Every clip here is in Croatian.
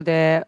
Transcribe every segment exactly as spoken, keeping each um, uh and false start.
gde,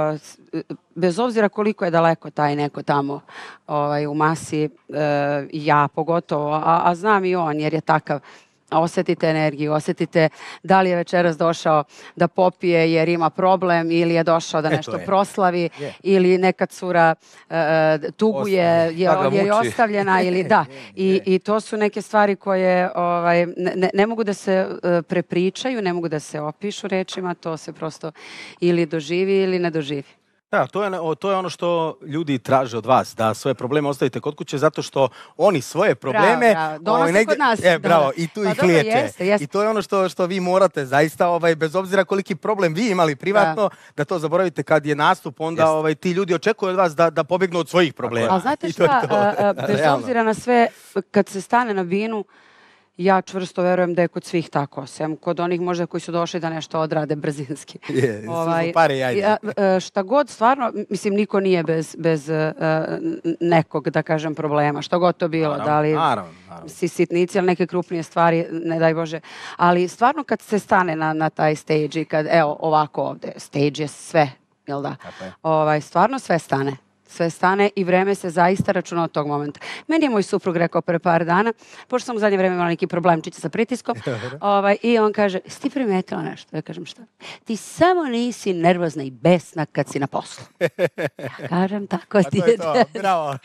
bez obzira koliko je daleko taj neko tamo ovaj, u masi, ja pogotovo, a, a znam i on jer je takav, osjetite energiju, osjetite da li je večeras došao da popije jer ima problem ili je došao da nešto je. proslavi yeah. ili neka cura uh, tuguje je, je, je ostavljena ili da. I, I to su neke stvari koje ovaj, ne, ne mogu da se uh, prepričaju, ne mogu da se opišu rečima, to se prosto ili doživi ili ne doživi. Da, to je, to je ono što ljudi traže od vas, da svoje probleme ostavite kod kuće zato što oni svoje probleme... Bravo, bravo. Donose negdje, kod nas. E, bravo, i tu pa ih liječe. Jeste, jeste. I to je ono što, što vi morate zaista, ovaj, bez obzira koliki problem vi imali privatno, da, da to zaboravite kad je nastup, onda ovaj, ti ljudi očekuju od vas da, da pobjegnu od svojih problema. Ali znate šta, to to. A, a, bez obzira na sve, kad se stane na binu, ja čvrsto verujem da je kod svih tako, sem kod onih možda koji su došli da nešto odrade brzinski. Je, ovaj, pare jajde. Šta god stvarno, mislim, niko nije bez, bez uh, nekog, da kažem, problema. Šta god to bilo, naravno, da li naravno, naravno. si sitnici ili neke krupnije stvari, ne daj Bože. Ali stvarno kad se stane na, na taj stage i kad, evo, ovako ovde, stage je sve, jel da? Ovaj, stvarno sve stane. Sve stane i vreme se zaista računa od tog momenta. Meni je moj suprug rekao pre par dana, pošto sam u zadnje vreme imala neki problemčiće sa pritiskom, ovaj, i on kaže, si ti primetila nešto? Ja kažem, šta? Ti samo nisi nervozna i besna kad si na poslu. Ja kažem, tako ti je. To je to, bravo.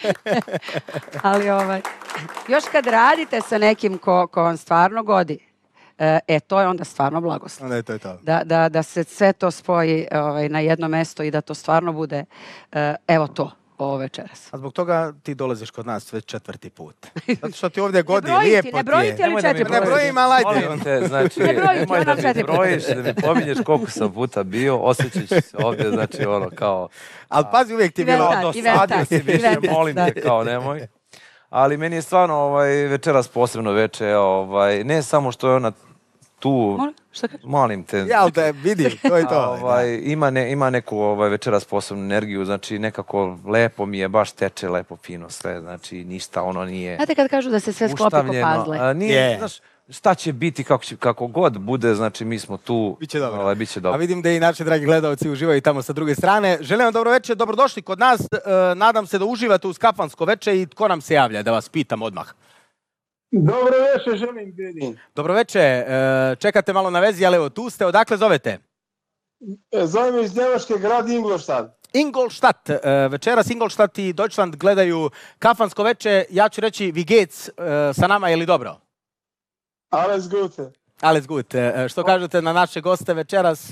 Ali ovaj, još kad radite sa nekim ko, ko vam stvarno godi, e, to je onda stvarno blagoslov. Onda je to je to. Da, da, da se sve to spoji ovaj, na jedno mesto i da to stvarno bude, evo to. Ovo večeras. A zbog toga ti dolaziš kod nas već četvrti put. Zato što ti ovdje godi, brojiti, lijepo ti je. Ne brojiti ili četiri puta? Ne brojim, ali ajde. Molim te, znači, nemoj da mi brojiš, da mi pominješ koliko sam puta bio, osjećaš se ovdje, znači ono kao... Ali pazi, uvijek ti je bilo... Dosadio si više, molim te, kao nemoj. Ali meni je stvarno ovaj, večeras posebno veče, ovaj, ne samo što je ona tu... Šta kaže? Molim te. Ja te vidi, to je to. Ovaj, ima, ne, ima neku ovaj, večeras posebnu energiju, znači nekako lepo mi je, baš teče lepo fino sve, znači ništa ono nije... Znate kad kažu da se sve sklopi ko puzzle? A, nije, yeah. znaš, šta će biti, kako, će, kako god bude, znači mi smo tu. Biće dobro. Ovaj, biće dobro. A vidim da i naši dragi gledalci uživaju tamo sa druge strane. Želim vam dobro večer, dobrodošli kod nas. E, nadam se da uživate uz kafansko veče i tko nam se javlja, da vas pitam odmah. Dobro večer, želim Bedin. Dobro večer, čekate malo na vezi, ali evo tu ste, odakle zovete? Zovem iz Njemačke, grad Ingolstadt. Ingolstadt, večeras Ingolstadt i Deutschland gledaju kafansko veče, ja ću reći wie geht's, sa nama je li dobro? Alles gute. Alles gut, što kažete na naše goste večeras?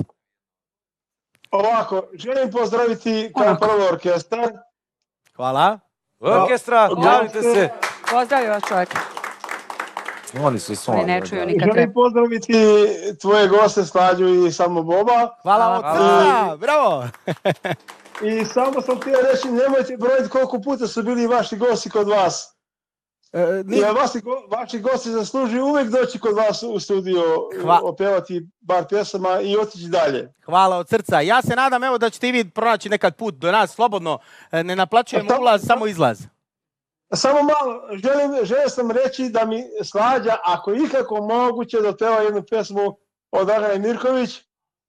Ovako, želim pozdraviti kao prvo orkestar. Hvala. Orkestra, javite se. Pozdravim vas čovjek. Oni su svoj. Ne čuju nikad. Želim pozdraviti tvoje goste Slađu i samo Boba. Hvala od srca, bravo. I samo sam htio reći, nemojte brojiti koliko puta su bili vaši gosti kod vas. E, Jer vaši, vaši gosti zaslužuju uvijek doći kod vas u studio, Hva... opevati bar pjesama i otići dalje. Hvala od srca. Ja se nadam evo da ćete i vi pronaći nekad put do nas slobodno. Ne naplaćujemo tam... ulaz, samo izlaz. Samo malo, želim, želim sam reći da mi Slađa, ako ikako moguće, da peva jednu pjesmu od Dragane Mirković,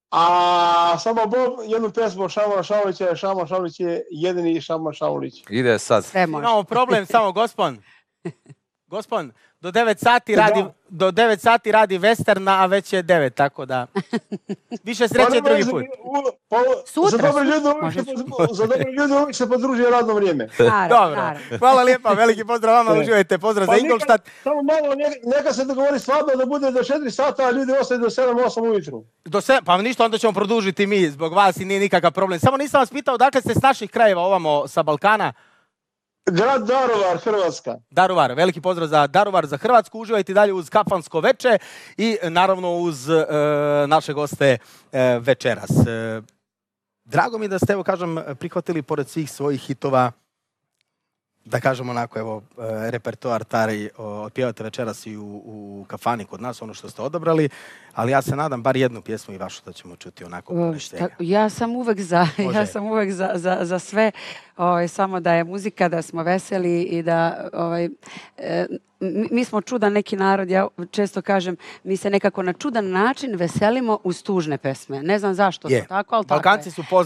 a samo Bob jednu pjesmu od Šamona Šaulića, jer Šamon Šaulić je jedini Šamon Šaulić. Ide sad. Imamo problem, samo gospon. Gospon, do devet sati radi, do devet sati radi Westerna, a već je devet, tako da... Više sreće drugi put. Sutra. Za dobre ljudi uvijek se podružuje radno vrijeme. Dobro, hvala lijepa, veliki pozdrav vama, uživajte, pozdrav za Ingolstadt. Samo malo, neka se dogovori svadba da bude do četiri sata, a ljudi ostaju do sedam osam ujutru. Pa ništa, onda ćemo produžiti mi zbog vas i nije nikakav problem. Samo nisam vas pitao dakle ste s naših krajeva ovamo sa Balkana. Grad Daruvar, Hrvatska. Daruvar, veliki pozdrav za Daruvar, za Hrvatsku. Uživajte dalje uz kafansko veče i naravno uz e, naše goste e, večeras. E, drago mi da ste, evo kažem, prihvatili pored svih svojih hitova, da kažem onako, evo, e, repertoar tari otpjevate večeras i u, u kafani kod nas, ono što ste odabrali, ali ja se nadam bar jednu pjesmu i vašu da ćemo čuti onako poništenja. Ja sam uvek za, ja sam uvek za, za, za sve, ovaj, samo da je muzika, da smo veseli i da, ovaj, e, mi smo čudan neki narod, ja često kažem, mi se nekako na čudan način veselimo uz tužne pesme. Ne znam zašto je. to tako, ali Balkanci tako je. su